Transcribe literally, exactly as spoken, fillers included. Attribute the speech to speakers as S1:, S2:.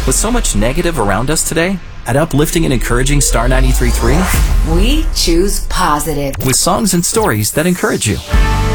S1: With so much negative around us today, at Uplifting and Encouraging Star ninety-three point three,
S2: we choose positive.
S1: With songs and stories that encourage you.